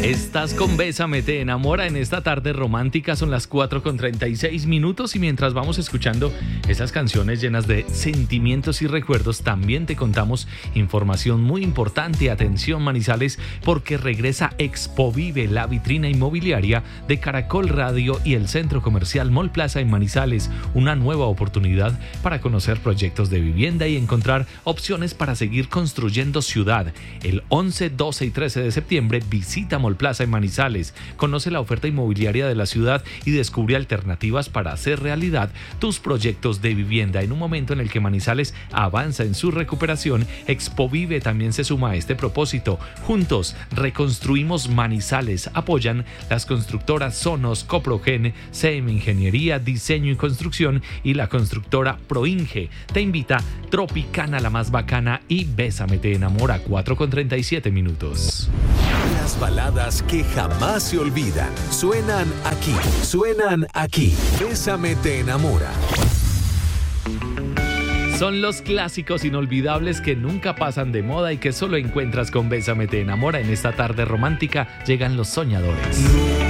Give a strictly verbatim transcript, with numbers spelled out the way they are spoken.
Estás con Bésame te enamora en esta tarde romántica, son las cuatro con treinta y seis minutos y mientras vamos escuchando esas canciones llenas de sentimientos y recuerdos, también te contamos información muy importante. Atención Manizales, porque regresa Expo Vive, la vitrina inmobiliaria de Caracol Radio y el Centro Comercial Mall Plaza en Manizales, una nueva oportunidad para conocer proyectos de vivienda y encontrar opciones para seguir construyendo ciudad. El once, doce y trece de septiembre visita Mall Plaza en Manizales, conoce la oferta inmobiliaria de la ciudad y descubre alternativas para hacer realidad tus proyectos de vivienda. En un momento en el que Manizales avanza en su recuperación, Expo Vive también se suma a este propósito. Juntos reconstruimos Manizales. Apoyan las constructoras Sonos, Coprogen, C M Ingeniería, Diseño y Construcción y la constructora Proinge. Te invita Tropicana, la más bacana, y Bésame te enamora. Cuatro con treinta y siete minutos. Las baladas que jamás se olvidan suenan aquí, suenan aquí. Bésame te enamora. Son los clásicos inolvidables que nunca pasan de moda y que solo encuentras con Bésame te enamora. En esta tarde romántica llegan los soñadores.